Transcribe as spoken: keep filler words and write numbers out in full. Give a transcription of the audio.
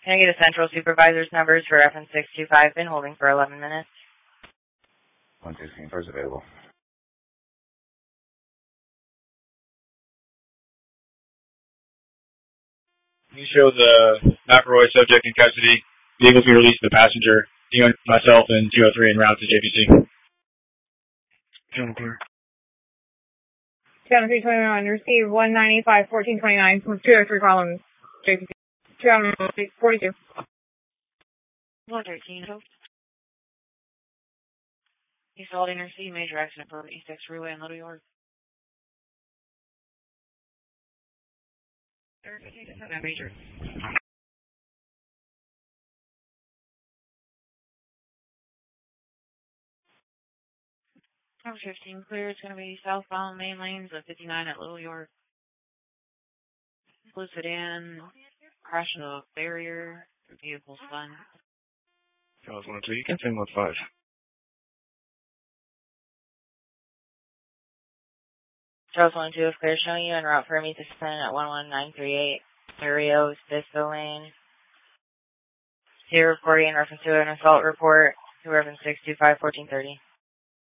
Can I get a central supervisor's numbers for reference six two five? Been holding for eleven minutes. one sixteen, first available. You show the McElroy subject in custody. Vehicles be released to the passenger. You and myself and two oh three en route to J P C. General clear. two oh three twenty-one, receive one ninety-five fourteen twenty-nine from two oh three columns, J P C. two forty-two. one thirteen. He's holding Interstate, major accident for East six Freeway in Little York. Major. Number fifteen, clear. It's going to be southbound main lanes of fifty-nine at Little York. Blue sedan, crash into a barrier, vehicle spun. Charles one oh two, you can send one five. Charles one two, if clear, showing you en route for me to spin at one one nine three eight, Arios, Bisco Lane. Here reporting in reference to an assault report to reference six two five fourteen thirty.